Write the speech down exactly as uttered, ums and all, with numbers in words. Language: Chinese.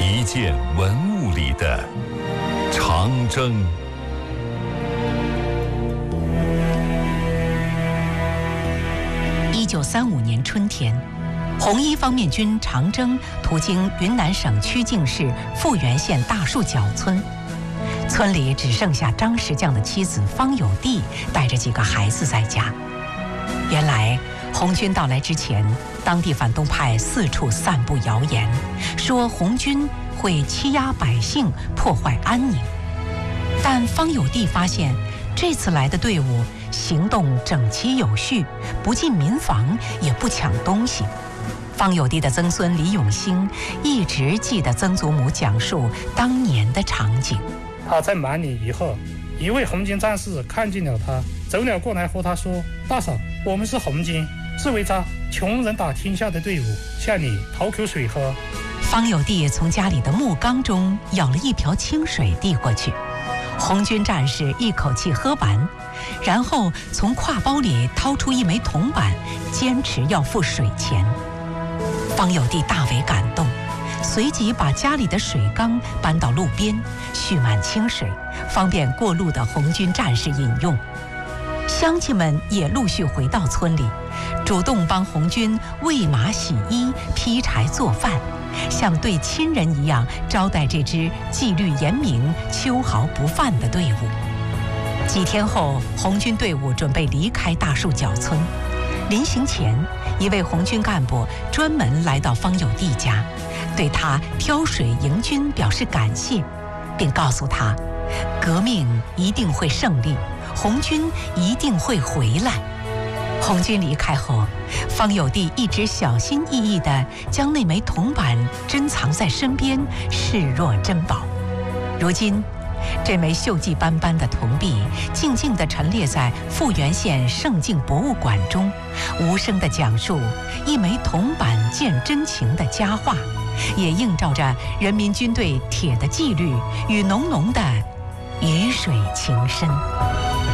一件文物里的长征。 一九三五年春天，红一方面军长征途经云南省曲靖市富源县大树角村，村里只剩下张石匠的妻子方有娣带着几个孩子在家。原来红军到来之前，当地反动派四处散布谣言，说红军会欺压百姓，破坏安宁。但方有娣发现，这次来的队伍行动整齐有序，不进民房，也不抢东西。方有娣的曾孙李永兴一直记得曾祖母讲述当年的场景。 他在满里以后，一位红军战士看见了他，走了过来和他说：“大嫂，我们是红军，是围着穷人打天下的队伍，向你讨口水喝。” 方有娣从家里的木缸中舀了一瓢清水递过去，红军战士一口气喝完，然后从挎包里掏出一枚铜板，坚持要付水钱。方有娣大为感动，随即把家里的水缸搬到路边，蓄满清水，方便过路的红军战士饮用。乡亲们也陆续回到村里，主动帮红军喂马、洗衣、劈柴、做饭，像对亲人一样招待这支纪律严明、秋毫不犯的队伍。几天后，红军队伍准备离开大树角村。临行前，一位红军干部专门来到方有娣家，对他挑水迎军表示感谢，并告诉他，革命一定会胜利，红军一定会回来。红军离开后，方有娣一直小心翼翼地将那枚铜板珍藏在身边，视若珍宝。如今，这枚锈迹斑斑的铜币静静地陈列在富源县圣境博物馆中，无声地讲述一枚铜板见真情的佳话，也映照着人民军队铁的纪律与浓浓的鱼水情深。